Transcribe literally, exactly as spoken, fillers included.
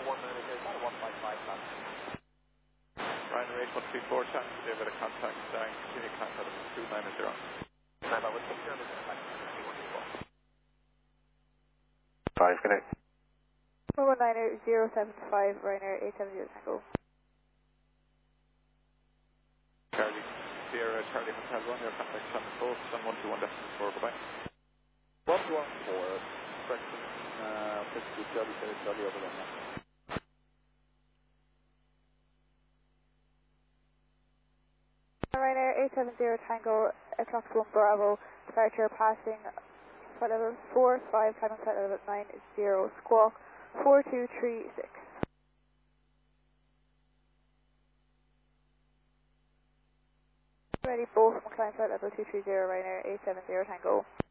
one minute here, about one five five knots. Ryanair eight one three four, chance to give it a contact, down, continue contact with two nine zero. Remember, we'll take care of this contact two one two four. five, good night. four one nine zero seven five, Ryanair eight seven zero Tango. Charlie, Sierra, Charlie Hotel one, your contact on the post, on one two one decimal four, goodbye. one two one four, correction, uh, fifty Charlie, Charlie, Charlie over there. Ryanair eight seven zero Tango, Fox one Bravo, departure passing flight level four five, climbing flight level nine zero, squawk four two three six. Ready, both from climb flight level two three zero, Ryanair eight seven zero Tango.